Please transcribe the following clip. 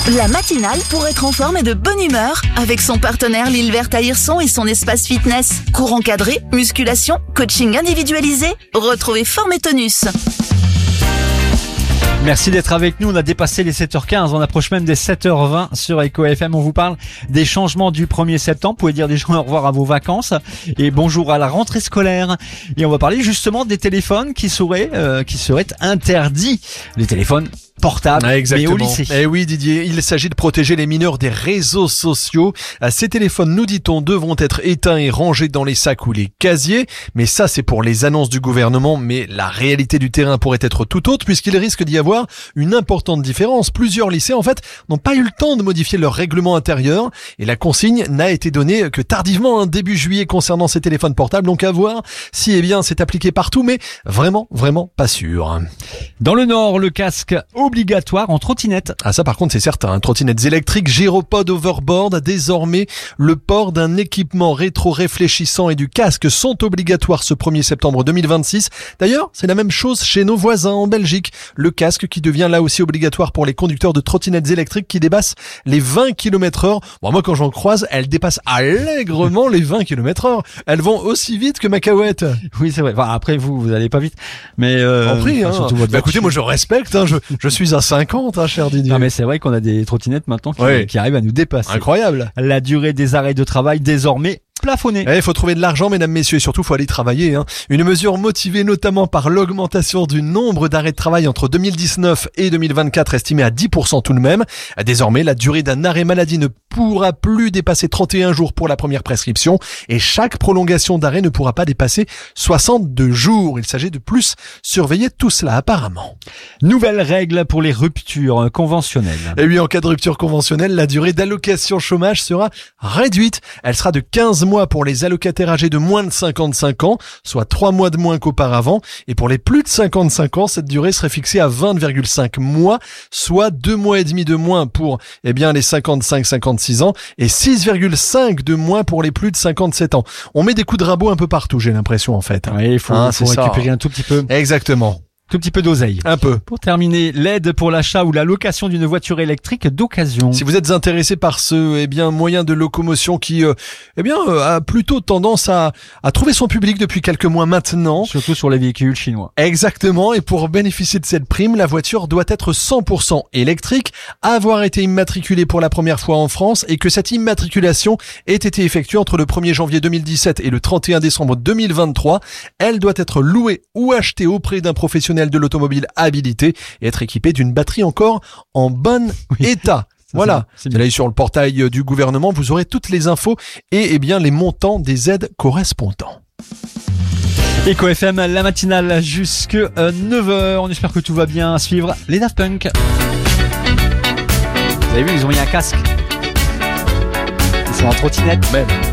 La matinale pour être en forme et de bonne humeur avec son partenaire L'Île Verte à Hirson et son espace fitness. Cours encadré, musculation, coaching individualisé. Retrouvez Forme et Tonus. Merci d'être avec nous. On a dépassé les 7h15. On approche même des 7h20 sur Eco FM. On vous parle des changements du 1er septembre. Vous pouvez dire des gens au revoir à vos vacances et bonjour à la rentrée scolaire. Et on va parler justement des téléphones qui seraient interdits. Les téléphones portable, mais au lycée. Eh oui Didier, il s'agit de protéger les mineurs des réseaux sociaux. Ces téléphones, nous dit-on, devront être éteints et rangés dans les sacs ou les casiers. Mais ça, c'est pour les annonces du gouvernement. Mais la réalité du terrain pourrait être tout autre, puisqu'il risque d'y avoir une importante différence. Plusieurs lycées, en fait, n'ont pas eu le temps de modifier leur règlement intérieur. Et la consigne n'a été donnée que tardivement, début juillet, concernant ces téléphones portables. Donc à voir si, c'est appliqué partout, mais vraiment pas sûr. Dans le Nord, le casque obligatoire en trottinette. Ah ça par contre c'est certain, trottinettes électriques, gyropode, overboard, désormais le port d'un équipement rétro-réfléchissant et du casque sont obligatoires ce 1er septembre 2026. D'ailleurs, c'est la même chose chez nos voisins en Belgique. Le casque qui devient là aussi obligatoire pour les conducteurs de trottinettes électriques qui dépassent les 20 km/h. Bon, moi quand j'en croise, elles dépassent allègrement les 20 km/h. Elles vont aussi vite que ma cahuète. Oui c'est vrai, enfin, après vous allez pas vite. Mais en prix, surtout votre écoutez, moi je respecte, je suis à 50, cher Didier. Non mais c'est vrai qu'on a des trottinettes maintenant qui arrivent à nous dépasser. Incroyable. La durée des arrêts de travail désormais plafonné. Il faut trouver de l'argent, mesdames, messieurs, et surtout, faut aller travailler. Une mesure motivée notamment par l'augmentation du nombre d'arrêts de travail entre 2019 et 2024, estimée à 10% tout de même. Désormais, la durée d'un arrêt maladie ne pourra plus dépasser 31 jours pour la première prescription et chaque prolongation d'arrêt ne pourra pas dépasser 62 jours. Il s'agit de plus surveiller tout cela apparemment. Nouvelle règle pour les ruptures conventionnelles. Et oui, en cas de rupture conventionnelle, la durée d'allocation chômage sera réduite. Elle sera de 15 mois pour les allocataires âgés de moins de 55 ans, soit 3 mois de moins qu'auparavant. Et pour les plus de 55 ans, cette durée serait fixée à 20,5 mois, soit 2 mois et demi de moins pour les 55-56 ans et 6,5 de moins pour les plus de 57 ans. On met des coups de rabot un peu partout, j'ai l'impression en fait. Oui, il faut récupérer un tout petit peu. Exactement. Tout petit peu d'oseille. Un peu. Pour terminer, l'aide pour l'achat ou la location d'une voiture électrique d'occasion. Si vous êtes intéressé par ce moyen de locomotion qui a plutôt tendance à trouver son public depuis quelques mois maintenant. Surtout sur les véhicules chinois. Exactement. Et pour bénéficier de cette prime, la voiture doit être 100% électrique, avoir été immatriculée pour la première fois en France et que cette immatriculation ait été effectuée entre le 1er janvier 2017 et le 31 décembre 2023. Elle doit être louée ou achetée auprès d'un professionnel de l'automobile habilité et être équipé d'une batterie encore en bon état. Voilà. Vous allez sur le portail du gouvernement, vous aurez toutes les infos et les montants des aides correspondants. Eco FM, la matinale jusque 9h. On espère que tout va bien. À suivre les Daft Punk. Vous avez vu, ils ont mis un casque. Ils sont en trottinette. Même.